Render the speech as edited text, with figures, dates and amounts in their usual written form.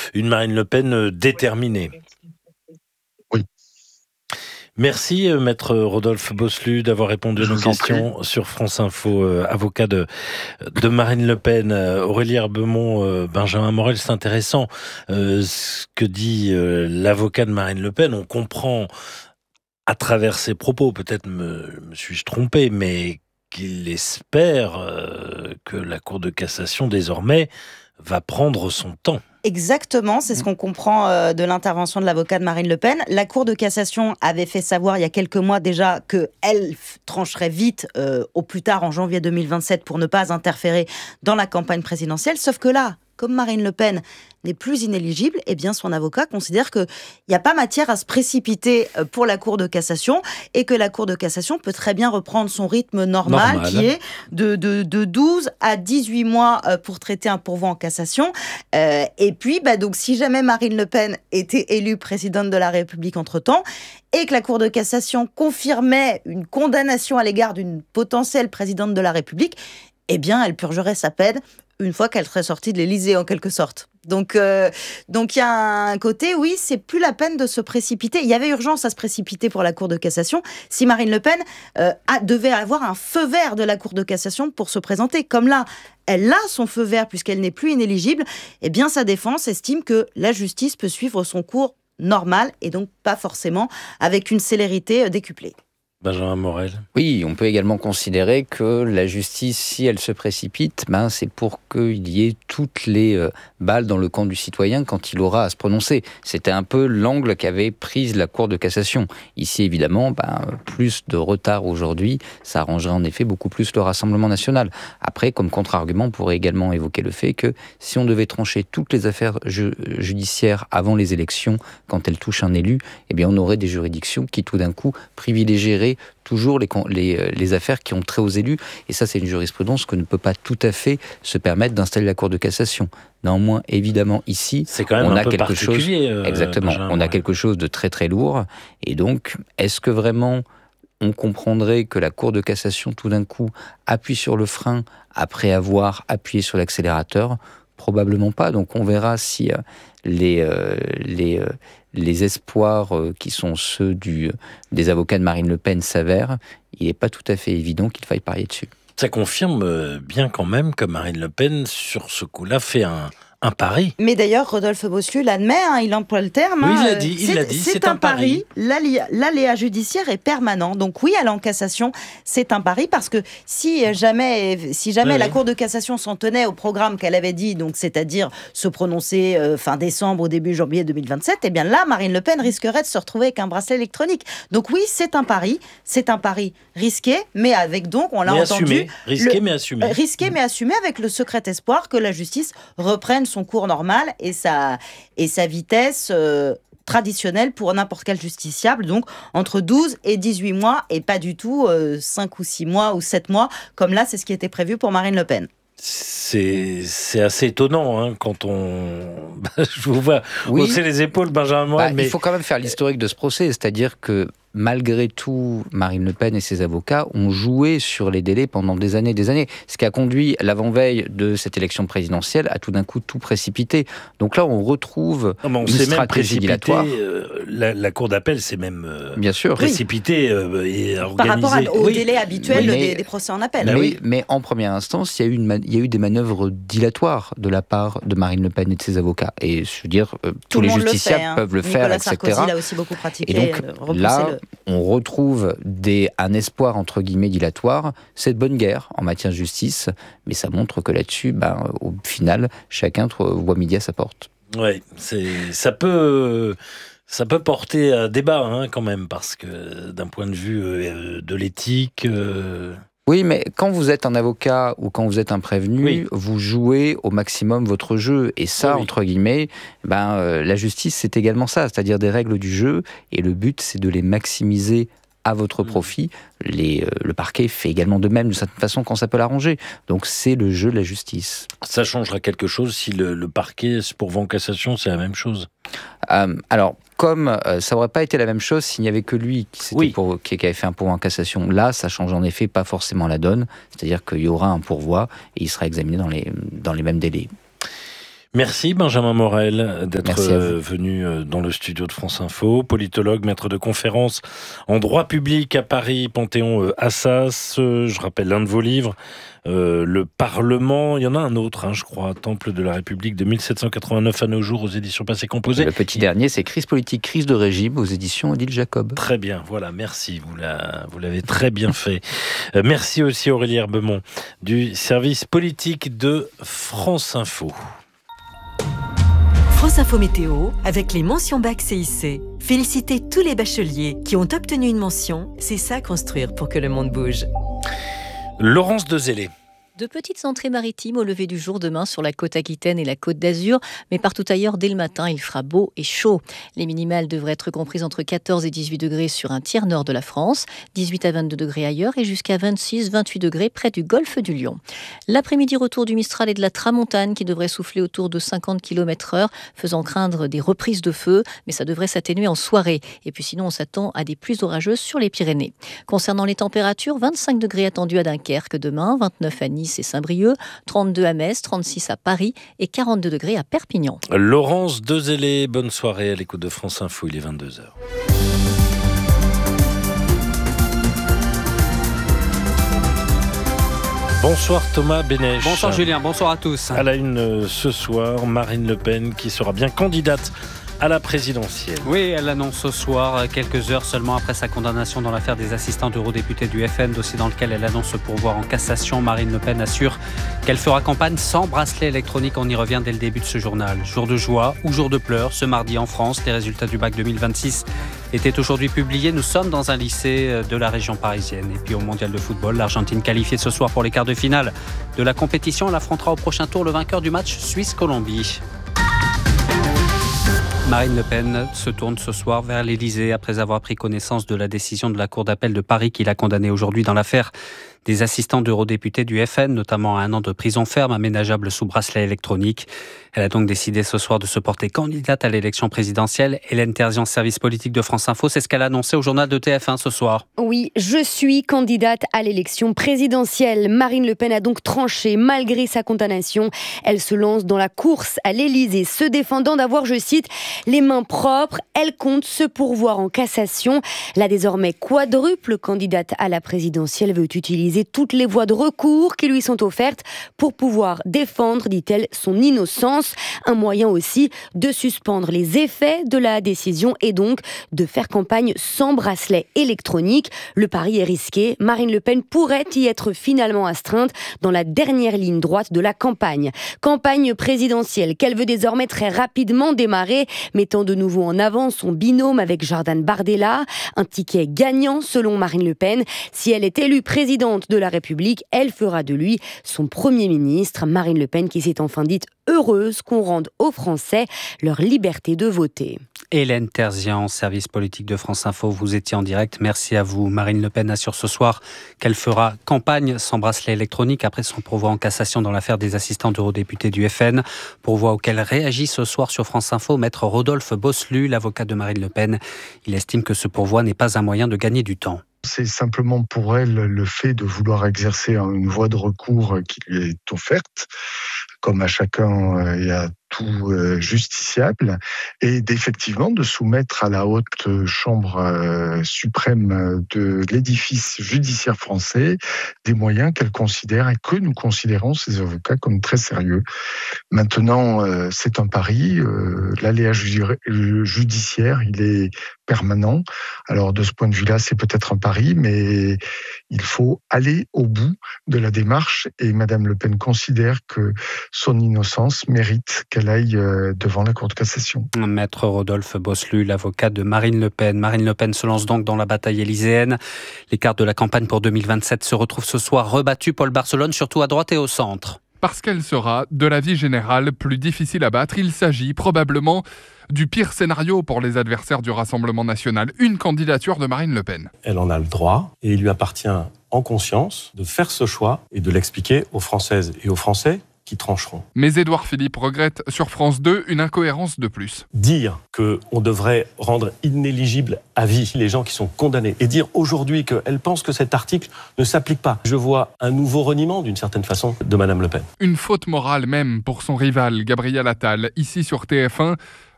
une Marine Le Pen déterminée. Oui. Merci, maître Rodolphe Bosselut, d'avoir répondu à Je nos vous en prie. questions sur France Info. Avocat de Marine Le Pen, Aurélie Herbemont, Benjamin Morel, c'est intéressant ce que dit l'avocat de Marine Le Pen. On comprend à travers ses propos, peut-être me suis-je trompé, mais qu'il espère que la Cour de cassation désormais va prendre son temps. Exactement, c'est ce qu'on comprend de l'intervention de l'avocat de Marine Le Pen. La Cour de cassation avait fait savoir il y a quelques mois déjà qu'elle trancherait vite, au plus tard en janvier 2027, pour ne pas interférer dans la campagne présidentielle. Sauf que là, comme Marine Le Pen n'est plus inéligible, eh bien son avocat considère qu'il n'y a pas matière à se précipiter pour la Cour de cassation et que la Cour de cassation peut très bien reprendre son rythme normal. Qui est de 12 à 18 mois pour traiter un pourvoi en cassation. Et puis, donc, si jamais Marine Le Pen était élue présidente de la République entre-temps et que la Cour de cassation confirmait une condamnation à l'égard d'une potentielle présidente de la République, eh bien, elle purgerait sa peine une fois qu'elle serait sortie de l'Élysée, en quelque sorte. Donc, il y a un côté, oui, c'est plus la peine de se précipiter. Il y avait urgence à se précipiter pour la Cour de cassation si Marine Le Pen devait avoir un feu vert de la Cour de cassation pour se présenter. Comme là, elle a son feu vert puisqu'elle n'est plus inéligible, eh bien, sa défense estime que la justice peut suivre son cours normal et donc pas forcément avec une célérité décuplée. Benjamin Morel. Oui, on peut également considérer que la justice, si elle se précipite, c'est pour qu'il y ait toutes les balles dans le camp du citoyen quand il aura à se prononcer. C'était un peu l'angle qu'avait prise la Cour de cassation. Ici, évidemment, plus de retard aujourd'hui, ça arrangerait en effet beaucoup plus le Rassemblement national. Après, comme contre-argument, on pourrait également évoquer le fait que si on devait trancher toutes les affaires judiciaires avant les élections, quand elles touchent un élu, eh bien, on aurait des juridictions qui, tout d'un coup, privilégieraient toujours les affaires qui ont trait aux élus. Et ça, c'est une jurisprudence que ne peut pas tout à fait se permettre d'installer la Cour de cassation. Néanmoins, évidemment, ici, c'est quand même on un a peu quelque chose. Exactement. On a Morel. quelque chose de très très lourd. Et donc, est-ce que vraiment on comprendrait que la Cour de cassation, tout d'un coup, appuie sur le frein après avoir appuyé sur l'accélérateur ? Probablement pas. Donc, on verra si les espoirs qui sont ceux des avocats de Marine Le Pen s'avèrent. Il n'est pas tout à fait évident qu'il faille parier dessus. Ça confirme bien quand même que Marine Le Pen, sur ce coup-là, fait un pari. Mais d'ailleurs, Rodolphe Bosselut l'admet, il emploie le terme. Oui, il l'a dit, c'est un pari. L'aléa judiciaire est permanent. Donc oui, aller en cassation, c'est un pari parce que si jamais la Cour de cassation s'en tenait au programme qu'elle avait dit, donc c'est-à-dire se prononcer fin décembre ou début janvier 2027, eh bien là, Marine Le Pen risquerait de se retrouver avec un bracelet électronique. Donc oui, c'est un pari risqué, mais avec donc, on l'a entendu... Risqué mais assumé. Risqué mais assumé avec le secret espoir que la justice reprenne son cours normal et sa vitesse traditionnelle pour n'importe quel justiciable, donc entre 12 et 18 mois et pas du tout 5 ou 6 mois ou 7 mois, comme là c'est ce qui était prévu pour Marine Le Pen. C'est assez étonnant quand je vous vois hausser les épaules, Benjamin Morel. Il faut quand même faire l'historique de ce procès, c'est-à-dire que malgré tout, Marine Le Pen et ses avocats ont joué sur les délais pendant des années, ce qui a conduit l'avant-veille de cette élection présidentielle à tout d'un coup tout précipiter. Donc là, on retrouve une stratégie dilatoire. La Cour d'appel s'est même bien sûr précipitée et organisée. Par rapport au délai habituel des procès en appel. Mais en première instance, il y a eu des manœuvres dilatoires de la part de Marine Le Pen et de ses avocats. Et je veux dire, tous les justiciables peuvent le faire, etc. Nicolas Sarkozy l'a aussi beaucoup pratiqué. Et donc là, on retrouve un espoir entre guillemets dilatoire. C'est de bonne guerre en matière de justice, mais ça montre que là-dessus, au final, chacun voit midi à sa porte. Oui, ça peut porter à débat quand même, parce que d'un point de vue de l'éthique... Oui, mais quand vous êtes un avocat ou quand vous êtes un prévenu, vous jouez au maximum votre jeu. Et ça, entre guillemets, la justice, c'est également ça, c'est-à-dire des règles du jeu. Et le but, c'est de les maximiser à votre profit. Le parquet fait également de même, d'une certaine façon, quand ça peut l'arranger. Donc, c'est le jeu de la justice. Ça changera quelque chose si le parquet se pourvoit en cassation, c'est la même chose. Alors, comme ça n'aurait pas été la même chose s'il n'y avait que lui qui avait fait un pourvoi en cassation. Là, ça change en effet pas forcément la donne. C'est-à-dire qu'il y aura un pourvoi et il sera examiné dans les mêmes délais. Merci Benjamin Morel d'être venu dans le studio de France Info. Politologue, maître de conférences en droit public à Paris, Panthéon-Assas. Je rappelle l'un de vos livres, Le Parlement. Il y en a un autre, je crois, Temple de la République de 1789 à nos jours aux éditions Passé Composé. Le petit dernier, c'est Crise politique, crise de régime aux éditions Odile Jacob. Très bien, voilà, merci. Vous l'avez très bien fait. Merci aussi Aurélie Herbemont du service politique de France Info. France Info Météo, avec les mentions bac CIC. Félicitez tous les bacheliers qui ont obtenu une mention. C'est ça construire pour que le monde bouge. Laurence Dezellé. De petites entrées maritimes au lever du jour demain sur la côte aquitaine et la côte d'Azur, mais partout ailleurs, dès le matin, il fera beau et chaud. Les minimales devraient être comprises entre 14 et 18 degrés sur un tiers nord de la France, 18 à 22 degrés ailleurs et jusqu'à 26-28 degrés près du golfe du Lion. L'après-midi, retour du Mistral et de la Tramontane qui devrait souffler autour de 50 km/h, faisant craindre des reprises de feu, mais ça devrait s'atténuer en soirée. Et puis sinon, on s'attend à des pluies orageuses sur les Pyrénées. Concernant les températures, 25 degrés attendus à Dunkerque demain, 29 à Nice et Saint-Brieuc, 32 à Metz, 36 à Paris et 42 degrés à Perpignan. Laurence Dezellé, bonne soirée à l'écoute de France Info, il est 22h. Bonsoir Thomas Bénèche. Bonsoir Julien, bonsoir à tous. À la une ce soir, Marine Le Pen qui sera bien candidate à la présidentielle. Oui, elle annonce ce soir, quelques heures seulement après sa condamnation dans l'affaire des assistants d'eurodéputés du FN, dossier dans lequel elle annonce ce pourvoi en cassation. Marine Le Pen assure qu'elle fera campagne sans bracelet électronique. On y revient dès le début de ce journal. Jour de joie ou jour de pleurs, ce mardi en France, les résultats du bac 2026 étaient aujourd'hui publiés. Nous sommes dans un lycée de la région parisienne. Et puis au mondial de football, l'Argentine qualifiée ce soir pour les quarts de finale de la compétition. Elle affrontera au prochain tour le vainqueur du match Suisse-Colombie. Marine Le Pen se tourne ce soir vers l'Élysée après avoir pris connaissance de la décision de la Cour d'appel de Paris qui l'a condamnée aujourd'hui dans l'affaire des assistants d'eurodéputés du FN, notamment à 1 an de prison ferme aménageable sous bracelet électronique. Elle a donc décidé ce soir de se porter candidate à l'élection présidentielle. Hélène Terzian, service politique de France Info, c'est ce qu'elle a annoncé au journal de TF1 ce soir. Oui, je suis candidate à l'élection présidentielle. Marine Le Pen a donc tranché malgré sa condamnation. Elle se lance dans la course à l'Élysée, se défendant d'avoir, je cite, les mains propres. Elle compte se pourvoir en cassation. La désormais quadruple candidate à la présidentielle veut utiliser toutes les voies de recours qui lui sont offertes pour pouvoir défendre, dit-elle, son innocence. Un moyen aussi de suspendre les effets de la décision et donc de faire campagne sans bracelet électronique. Le pari est risqué. Marine Le Pen pourrait y être finalement astreinte dans la dernière ligne droite de la campagne. Campagne présidentielle qu'elle veut désormais très rapidement démarrer, mettant de nouveau en avant son binôme avec Jordan Bardella. Un ticket gagnant selon Marine Le Pen. Si elle est élue présidente de la République, elle fera de lui son Premier ministre. Marine Le Pen qui s'est enfin dite heureuse qu'on rende aux Français leur liberté de voter. Hélène Terzian, service politique de France Info, vous étiez en direct. Merci à vous. Marine Le Pen assure ce soir qu'elle fera campagne sans bracelet électronique après son pourvoi en cassation dans l'affaire des assistants d'eurodéputés du FN. Pourvoi auquel réagit ce soir sur France Info maître Rodolphe Bosselu, l'avocat de Marine Le Pen. Il estime que ce pourvoi n'est pas un moyen de gagner du temps. C'est simplement pour elle le fait de vouloir exercer une voie de recours qui lui est offerte, comme à chacun et à tout justiciable, et d'effectivement de soumettre à la haute chambre suprême de l'édifice judiciaire français des moyens qu'elle considère et que nous considérons, ces avocats, comme très sérieux. Maintenant, c'est un pari, l'aléa judiciaire, il est permanent. Alors de ce point de vue-là, c'est peut-être un pari, mais il faut aller au bout de la démarche, et Madame Le Pen considère que son innocence mérite qu'elle aille devant la Cour de cassation. Maître Rodolphe Bosselu, l'avocat de Marine Le Pen. Marine Le Pen se lance donc dans la bataille élyséenne. Les cartes de la campagne pour 2027 se retrouvent ce soir rebattues. Paul Barcelone, surtout à droite et au centre. Parce qu'elle sera, de l'avis général, plus difficile à battre. Il s'agit probablement du pire scénario pour les adversaires du Rassemblement national. Une candidature de Marine Le Pen. Elle en a le droit et il lui appartient en conscience de faire ce choix et de l'expliquer aux Françaises et aux Français qui trancheront. Mais Édouard Philippe regrette sur France 2 une incohérence de plus. Dire qu'on devrait rendre inéligible à vie les gens qui sont condamnés et dire aujourd'hui qu'elle pense que cet article ne s'applique pas. Je vois un nouveau reniement, d'une certaine façon, de Madame Le Pen. Une faute morale même pour son rival, Gabriel Attal. Ici sur TF1,